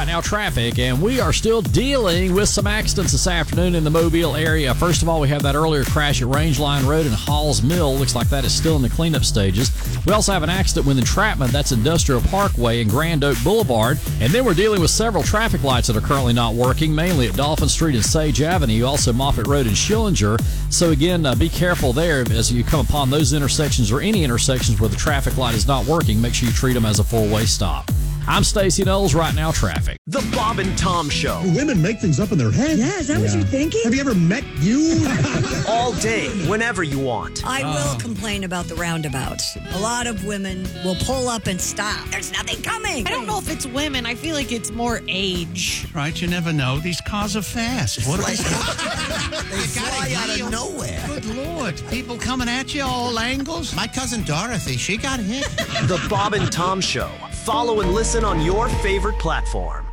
Right Now Traffic, and we are still dealing with some accidents this afternoon in the Mobile area. First of all, we have that earlier crash at Rangeline Road and Halls Mill. Looks like that is still in the cleanup stages. We also have an accident with entrapment. That's Industrial Parkway and Grand Oak Boulevard. And then we're dealing with several traffic lights that are currently not working, mainly at Dolphin Street and Sage Avenue, also Moffett Road and Schillinger. So again, be careful there as you come upon those intersections or any intersections where the traffic light is not working. Make sure you treat them as a four-way stop. I'm Stacey Knowles, Right Now Traffic. The Bob and Tom Show. Women make things up in their head. Yeah, is that what you're thinking? Have you ever met you? All day, whenever you want. I will complain about the roundabouts. A lot of women will pull up and stop. There's nothing coming. I don't know if it's women. I feel like it's more age. Right, you never know. These cars are fast. What They fly out of nowhere. Good Lord. People coming at you all angles. My cousin Dorothy, she got hit. The Bob and Tom Show. Follow and listen on your favorite platform.